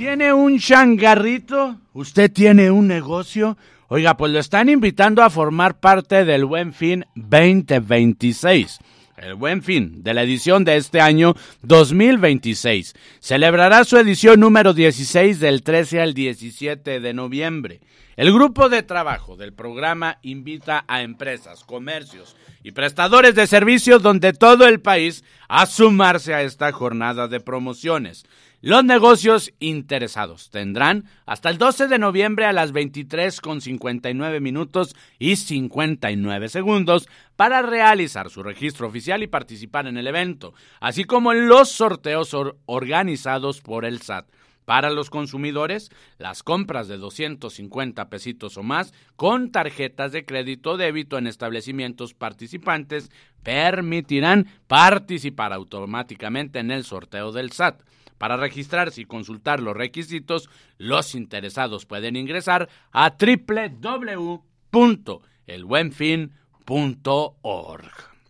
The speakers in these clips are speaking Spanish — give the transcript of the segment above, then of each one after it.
¿Tiene un changarrito? ¿Usted tiene un negocio? Oiga, pues lo están invitando a formar parte del Buen Fin 2026. El Buen Fin de la edición de este año 2026. Celebrará su edición número 16 del 13 al 17 de noviembre. El grupo de trabajo del programa invita a empresas, comercios y prestadores de servicios de todo el país a sumarse a esta jornada de promociones. Los negocios interesados tendrán hasta el 12 de noviembre a las 23:59 minutos y 59 segundos para realizar su registro oficial y participar en el evento, así como en los sorteos organizados por el SAT. Para los consumidores, las compras de 250 pesitos o más con tarjetas de crédito o débito en establecimientos participantes permitirán participar automáticamente en el sorteo del SAT. Para registrarse y consultar los requisitos, los interesados pueden ingresar a www.elbuenfin.org.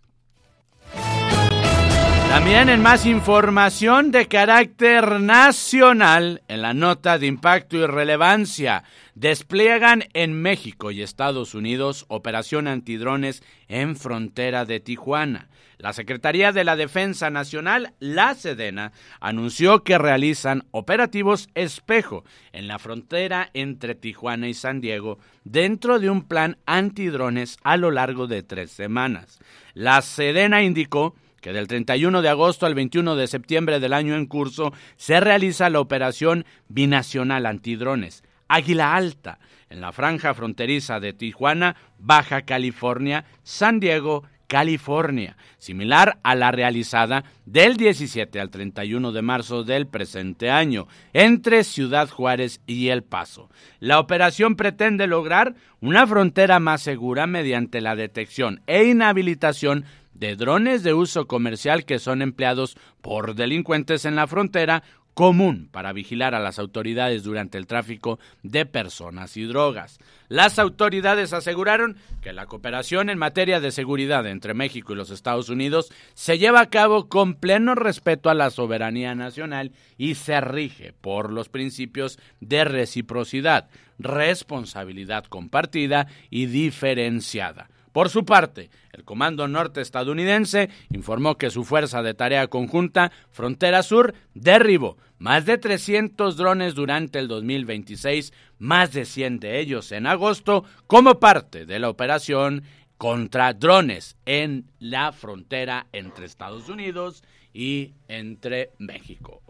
También en más información de carácter nacional, en la nota de impacto y relevancia, despliegan en México y Estados Unidos operación antidrones en frontera de Tijuana. La Secretaría de la Defensa Nacional, la Sedena, anunció que realizan operativos espejo en la frontera entre Tijuana y San Diego dentro de un plan antidrones a lo largo de 3 semanas. La Sedena indicó que del 31 de agosto al 21 de septiembre del año en curso se realiza la operación binacional antidrones Águila Alta en la franja fronteriza de Tijuana, Baja California, San Diego, California, similar a la realizada del 17 al 31 de marzo del presente año entre Ciudad Juárez y El Paso. La operación pretende lograr una frontera más segura mediante la detección e inhabilitación de drones de uso comercial que son empleados por delincuentes en la frontera común para vigilar a las autoridades durante el tráfico de personas y drogas. Las autoridades aseguraron que la cooperación en materia de seguridad entre México y los Estados Unidos se lleva a cabo con pleno respeto a la soberanía nacional y se rige por los principios de reciprocidad, responsabilidad compartida y diferenciada. Por su parte, el Comando Norte estadounidense informó que su fuerza de tarea conjunta Frontera Sur derribó más de 300 drones durante el 2026, más de 100 de ellos en agosto, como parte de la operación contra drones en la frontera entre Estados Unidos y entre México.